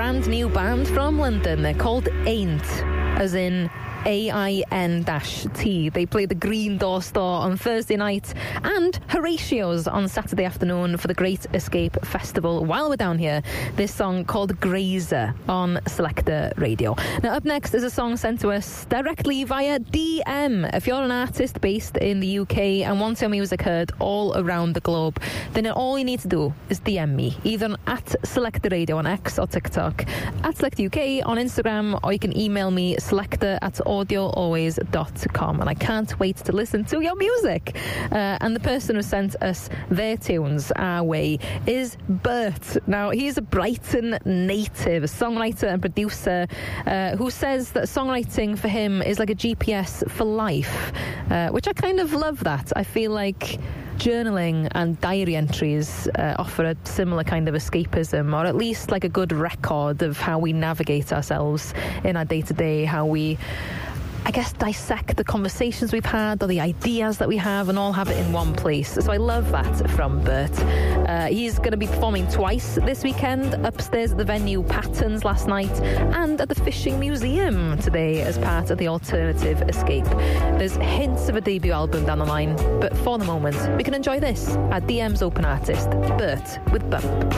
brand new band from London. They're called Ain't, as in AIN-T. They play the Green Door Store on Thursday night and Horatio's on Saturday afternoon for the Great Escape Festival. While we're down here, this song called Grazer on Selector Radio. Now, up next is a song sent to us directly via DM. If you're an artist based in the UK and want your music heard all around the globe, then all you need to do is DM me, either at Selector Radio on X or TikTok, at Selector UK on Instagram, or you can email me selector@audioalways.com, and I can't wait to listen to your music. And the person who sent us their tunes our way is Bert. Now, he's a Brighton native, a songwriter and producer who says that songwriting for him is like a GPS for life, which I kind of love that. I feel like journaling and diary entries offer a similar kind of escapism, or at least like a good record of how we navigate ourselves in our day-to-day, how we, I guess, dissect the conversations we've had or the ideas that we have and all have it in one place. So I love that from Bert. He's going to be performing twice this weekend, upstairs at the venue Patterns last night and at the Fishing Museum today as part of the Alternative Escape. There's hints of a debut album down the line, but for the moment we can enjoy this, our DM's open artist, Bert with Bump.